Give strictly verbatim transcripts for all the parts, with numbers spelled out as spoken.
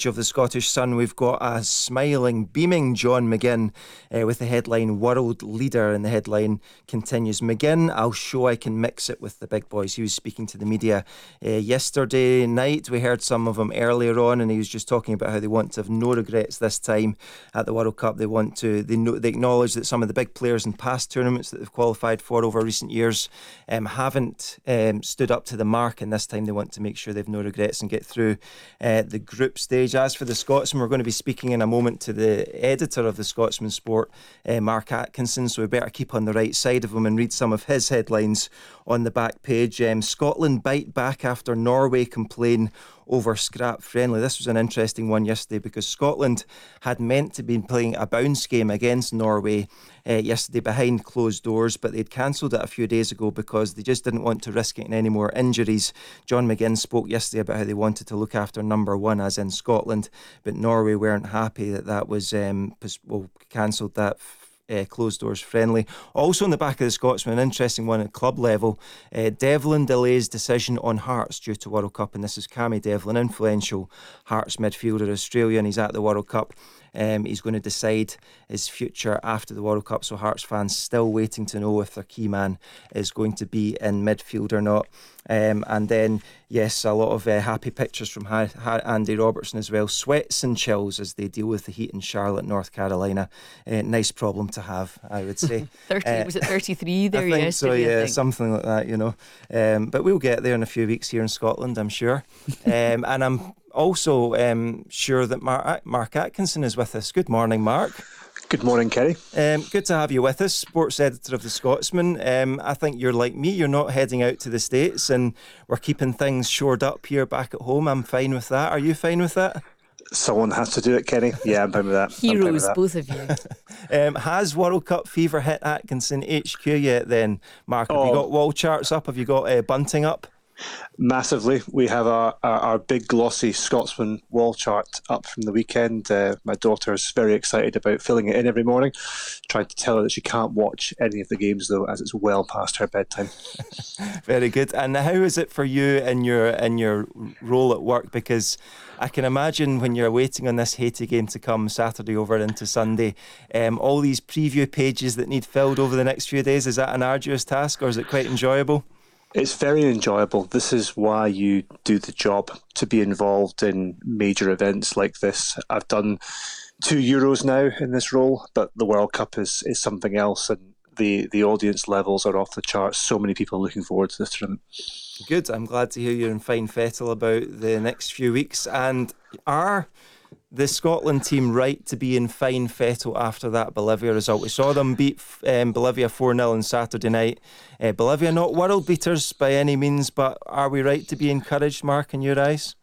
page of the Scottish Sun, we've got a smiling, beaming John McGinn uh, with the headline "World Leader," and the headline continues, "McGinn, I'll show I can mix it with the big boys." He was speaking to the media uh, yesterday night. We heard some of him earlier on, and he was just talking about how they want to have no regrets this time at the World Cup. They want to, they, know, they acknowledge that some of the big players in past tournaments that they've qualified for over recent years um, haven't um, stood up to the mark, and this time they want to make sure they've no regrets and get through uh, the group stage. As for the Scotsman, we're going to be speaking in a moment to the editor of the Scotsman Sport, uh, Mark Atkinson, so we better keep on the right side of him and read some of his headlines on the back page. Um, Scotland bite back after Norway complain over scrap friendly. This was an interesting one yesterday because Scotland had meant to be playing a bounce game against Norway uh, yesterday behind closed doors, but they'd cancelled it a few days ago because they just didn't want to risk getting any more injuries. John McGinn spoke yesterday about how they wanted to look after number one, as in Scotland, but Norway weren't happy that that was um, well, cancelled that Uh, closed doors friendly. Also on the back of the Scotsman, an interesting one at club level. Uh, Devlin delays decision on Hearts due to World Cup, and this is Cammy Devlin, influential Hearts midfielder, Australian. He's at the World Cup. Um, he's going to decide his future after the World Cup, so Hearts fans still waiting to know if their key man is going to be in midfield or not. Um, and then, yes, a lot of uh, happy pictures from ha- ha- Andy Robertson as well. Sweats and chills as they deal with the heat in Charlotte, North Carolina. Uh, nice problem to have, I would say. thirty uh, was it thirty-three there I think yesterday? so, yeah, I think. something like that, you know. Um, but we'll get there in a few weeks here in Scotland, I'm sure. um, and I'm also um, sure that Mark, Mark Atkinson is with us. Good morning, Mark. Good morning, Kerry. Um, good to have you with us, sports editor of the Scotsman. Um, I think you're like me, you're not heading out to the States, and we're keeping things shored up here back at home. I'm fine with that. Are you fine with that? Someone has to do it, Kenny. Yeah, I'm fine with that. Heroes, with that. both of you. um, has World Cup fever hit Atkinson H Q yet then, Mark? Have oh. you got wall charts up? Have you got uh, bunting up? Massively. We have our, our, our big glossy Scotsman wall chart up from the weekend. Uh, my daughter's very excited about filling it in every morning, trying to tell her that she can't watch any of the games though, as it's well past her bedtime. Very good. And how is it for you in your in your role at work? Because I can imagine when you're waiting on this Haiti game to come Saturday over into Sunday, um, all these preview pages that need filled over the next few days, is that an arduous task or is it quite enjoyable? It's very enjoyable. This is why you do the job, to be involved in major events like this. I've done two Euros now in this role, but the World Cup is, is something else, and the, the audience levels are off the charts. So many people looking forward to this tournament. Good. I'm glad to hear you're in fine fettle about the next few weeks. And are the Scotland team right to be in fine fettle after that Bolivia result? We saw them beat um, Bolivia four nil on Saturday night. Uh, Bolivia not world beaters by any means, but are we right to be encouraged, Mark, in your eyes?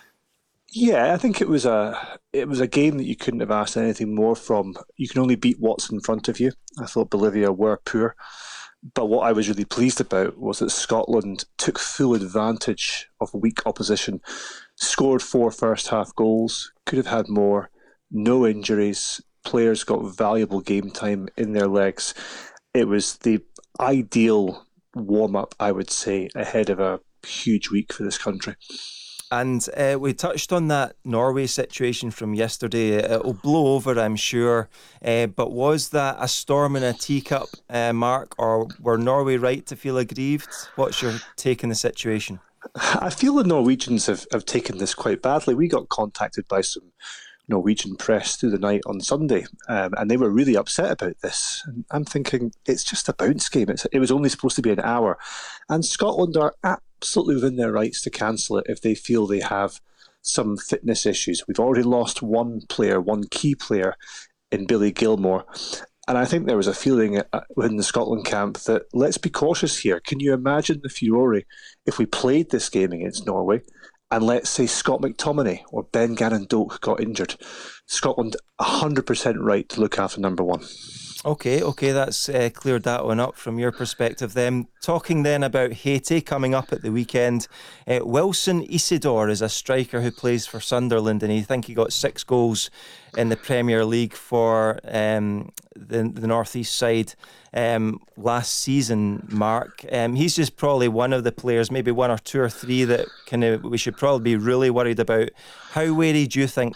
Yeah, I think it was a it was a game that you couldn't have asked anything more from. You can only beat what's in front of you. I thought Bolivia were poor. But what I was really pleased about was that Scotland took full advantage of weak opposition, scored four first half goals, could have had more, no injuries, players got valuable game time in their legs. It was the ideal warm-up, I would say, ahead of a huge week for this country. And uh, we touched on that Norway situation from yesterday. It'll blow over, I'm sure. Uh, but was that a storm in a teacup, uh, Mark, or were Norway right to feel aggrieved? What's your take on the situation? I feel the Norwegians have, have taken this quite badly. We got contacted by some Norwegian press through the night on Sunday, um, and they were really upset about this. And I'm thinking, it's just a bounce game. It's, it was only supposed to be an hour. And Scotland are absolutely within their rights to cancel it if they feel they have some fitness issues. We've already lost one player, one key player in Billy Gilmore. And I think there was a feeling within the Scotland camp that let's be cautious here. Can you imagine the furore if we played this game against Norway and let's say Scott McTominay or Ben Gannon Doak got injured? Scotland one hundred percent right to look after number one. Okay, okay, that's uh, cleared that one up from your perspective then. Talking then about Haiti coming up at the weekend. Uh, Wilson Isidore is a striker who plays for Sunderland, and I think he got six goals in the Premier League for um, the, the North East side um, last season, Mark. Um, he's just probably one of the players, maybe one or two or three that kind of we should probably be really worried about. How wary do you think